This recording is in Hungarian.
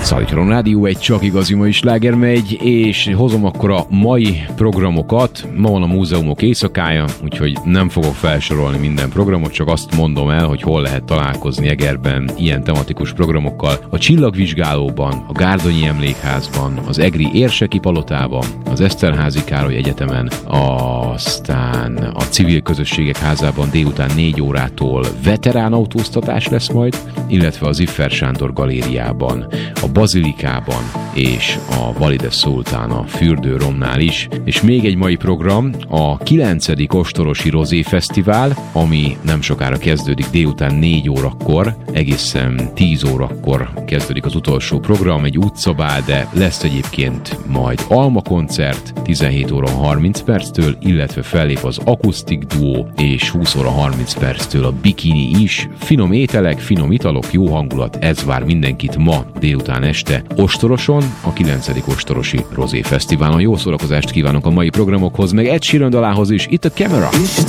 Szállítson Rádió, egy csak igazi mai sláger megy, és hozom akkor a mai programokat. Ma van a múzeumok éjszakája, úgyhogy nem fogok felsorolni minden programot, csak azt mondom el, hogy hol lehet találkozni Egerben ilyen tematikus programokkal. A Csillagvizsgálóban, a Gárdonyi Emlékházban, az Egri Érseki Palotában, az Eszterházy Károly Egyetemen, aztán a Civil Közösségek Házában délután 4 órától veterán autóztatás lesz majd, illetve az Iffer Sándor Galériában, a Bazilikában és a Valide Szultán fürdőromnál is. És még egy mai program, a 9. Ostorosi Rozé Fesztivál, ami nem sokára kezdődik délután 4 órakor, egészen 10 órakor kezdődik az utolsó program, egy utcabál, de lesz egyébként majd Alma koncert 17 óra 30 perctől, illetve fellép az Akusztik Duó, és 20 óra 30 perctől a Bikini is. Finom ételek, finom italok, jó hangulat, ez vár mindenkit ma délután este Ostoroson, a 9. Ostorosi Rozé Fesztiválon. Jó szórakozást kívánok a mai programokhoz, meg Ed Sheeran dalához is. Itt a Camera. You should